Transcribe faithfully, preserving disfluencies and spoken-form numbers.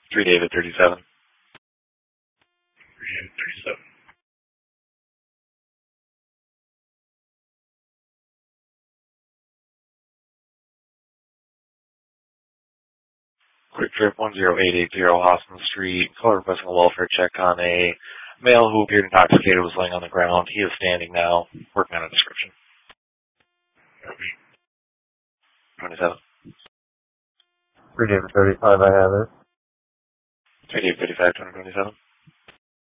three David, thirty-seven. three David, thirty-seven. Quick Trip one zero eight eight zero Austin Street. Caller requesting a welfare check on a male who appeared intoxicated, was laying on the ground. He is standing now, working on a description. Copy. twenty-seven. three David, thirty-five, I have it. three David, thirty-five, twenty twenty-seven.